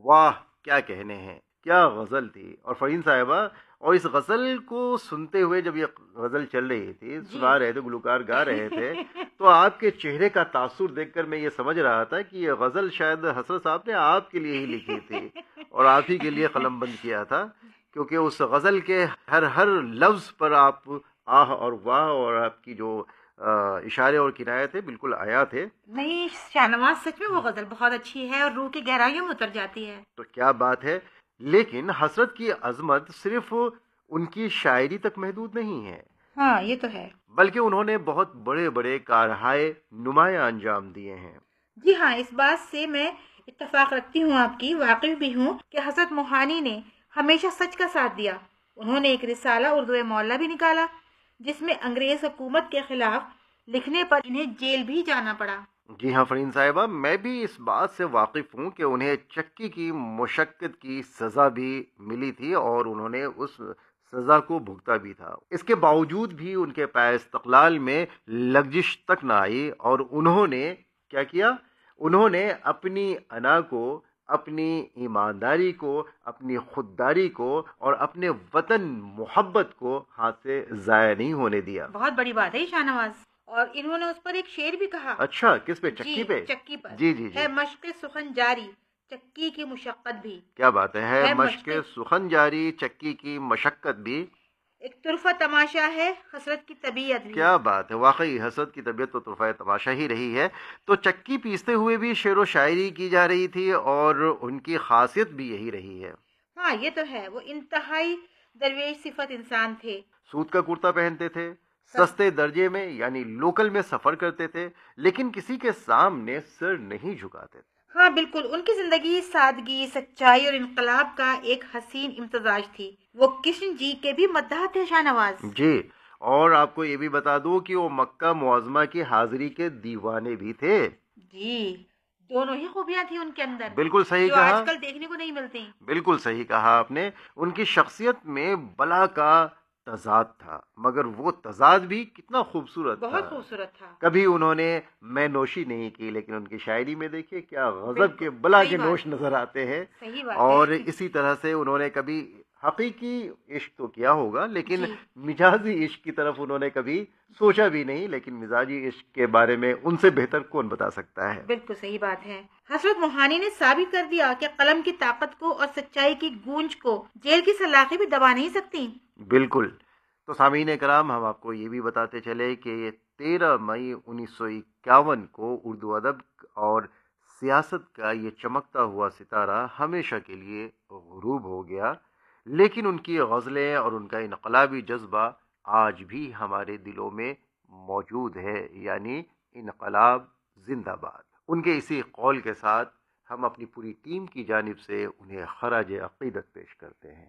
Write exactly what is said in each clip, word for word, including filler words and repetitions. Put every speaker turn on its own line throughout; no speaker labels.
واہ کیا کہنے ہیں، کیا غزل تھی. اور فرین صاحبہ، اور اس غزل کو سنتے ہوئے جب یہ غزل چل رہی تھی،
جی
سنا رہے تھے، گلوکار گا رہے تھے، تو آپ کے چہرے کا تاثر دیکھ کر میں یہ سمجھ رہا تھا کہ یہ غزل شاید حسرت صاحب نے آپ کے لیے ہی لکھی تھی اور آپ ہی کے لیے قلم بند کیا تھا، کیونکہ اس غزل کے ہر ہر لفظ پر آپ آہ اور واہ اور آپ کی جو آ، اشارے اور کنایے تھے بالکل آیا تھے.
نہیں شاہنواز، سچ میں وہ غزل بہت اچھی ہے اور روح کی گہرائیوں میں اتر جاتی ہے.
تو کیا بات ہے. لیکن حسرت کی عظمت صرف ان کی شاعری تک محدود نہیں ہے،
ہاں یہ تو ہے.
بلکہ انہوں نے بہت بڑے بڑے کارہائے نمایاں انجام دیے ہیں.
جی ہاں، اس بات سے میں اتفاق رکھتی ہوں، آپ کی واقف بھی ہوں کہ حضرت موہانی نے ہمیشہ سچ کا ساتھ دیا. انہوں نے ایک رسالہ اردو معلیٰ بھی نکالا جس میں انگریز حکومت کے خلاف لکھنے پر انہیں جیل بھی جانا پڑا.
جی ہاں فرین صاحبہ، میں بھی اس بات سے واقف ہوں کہ انہیں چکی کی مشقت کی سزا بھی ملی تھی اور انہوں نے اس سزا کو بھگتا بھی تھا. اس کے باوجود بھی ان کے پائے استقلال میں لغزش تک نہ آئی اور انہوں نے کیا کیا؟ انہوں نے اپنی انا کو، اپنی ایمانداری کو، اپنی خودداری کو اور اپنے وطن محبت کو ہاتھ سے ضائع نہیں ہونے دیا.
بہت بڑی بات ہے یہ شاہنواز. اور انہوں نے اس پر ایک شعر بھی کہا.
اچھا، کس پہ؟
جی
چکی پہ؟
چکی پر.
جی جی جی،
ہے مشق سخن جاری چکی کی مشقت بھی.
کیا بات ہے. ہے
ہے
مشق
مشق
سخن جاری چکی کی مشقت بھی.
ایک طرفہ تماشا ہے حسرت کی طبیعت بھی.
کیا بات ہے، واقعی حسرت کی طبیعت تو طرفہ تماشا ہی رہی ہے. تو چکی پیستے ہوئے بھی شعر و شاعری کی جا رہی تھی اور ان کی خاصیت بھی یہی رہی ہے.
ہاں یہ تو ہے، وہ انتہائی درویش صفت انسان تھے.
سوت کا کرتا پہنتے تھے، سستے درجے میں یعنی لوکل میں سفر کرتے تھے، لیکن کسی کے سامنے سر نہیں جھکاتے تھے.
ہاں بالکل، ان کی زندگی سادگی، سچائی اور انقلاب کا ایک حسین امتزاج تھی. وہ کشن جی کے بھی مداح تھے شاہنواز.
جی، اور آپ کو یہ بھی بتا دوں کہ وہ مکہ معظمہ کی حاضری کے دیوانے بھی تھے.
جی، دونوں ہی خوبیاں تھیں ان کے اندر
بالکل صحیح
جو
کہا،
آج کل دیکھنے کو نہیں ملتی.
بالکل صحیح کہا آپ نے. ان کی شخصیت میں بلا کا تضاد تھا، مگر وہ تضاد بھی کتنا خوبصورت تھا.
بہت خوبصورت تھا.
کبھی انہوں نے میں نوشی نہیں کی، لیکن ان کی شاعری میں دیکھیے کیا غضب
بالکل،
کے بلا
صحیح
کے
بات.
نوش نظر آتے ہیں.
صحیح بات
اور
ہے.
اسی طرح سے انہوں نے کبھی حقیقی عشق تو کیا ہوگا، لیکن
جی
مجازی عشق کی طرف انہوں نے کبھی سوچا بھی نہیں. لیکن مزاجی عشق کے بارے میں ان سے بہتر کون بتا سکتا ہے.
بالکل صحیح بات ہے. حضرت موہانی نے ثابت کر دیا کہ قلم کی طاقت کو اور سچائی کی گونج کو جیل کی سلاخیں بھی دبا نہیں سکتی.
بالکل. تو سامعین کرام، ہم آپ کو یہ بھی بتاتے چلے کہ یہ تیرہ مئی انیس سو اکیاون کو اردو ادب اور سیاست کا یہ چمکتا ہوا ستارہ ہمیشہ کے لیے غروب ہو گیا، لیکن ان کی غزلیں اور ان کا انقلابی جذبہ آج بھی ہمارے دلوں میں موجود ہے، یعنی انقلاب زندہ باد. ان کے اسی قول کے ساتھ ہم اپنی پوری ٹیم کی جانب سے انہیں خراج عقیدت پیش کرتے ہیں.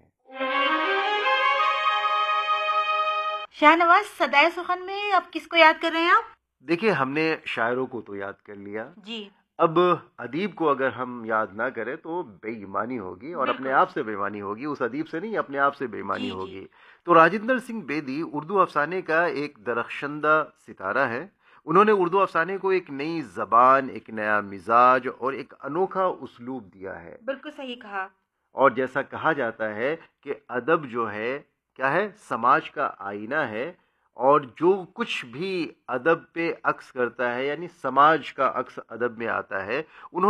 شاہنواز، صدائے سخن میں اب کس کو یاد کر رہے ہیں آپ؟
دیکھیے، ہم نے شاعروں کو تو یاد کر لیا،
جی
اب ادیب کو اگر ہم یاد نہ کریں تو بے ایمانی ہوگی اور اپنے آپ سے بے ایمانی ہوگی. اس ادیب سے نہیں، اپنے آپ سے بے ایمانی
جی جی
ہوگی. تو راجندر سنگھ بیدی اردو افسانے کا ایک درخشندہ ستارہ ہے. انہوں نے اردو افسانے کو ایک نئی زبان، ایک نیا مزاج اور ایک انوکھا اسلوب دیا ہے.
بالکل صحیح کہا.
اور جیسا کہا جاتا ہے کہ ادب جو ہے کیا ہے، سماج کا آئینہ ہے، اور جو کچھ بھی ادب پہ عکس کرتا ہے یعنی سماج کا عکس ادب میں آتا ہے. انہوں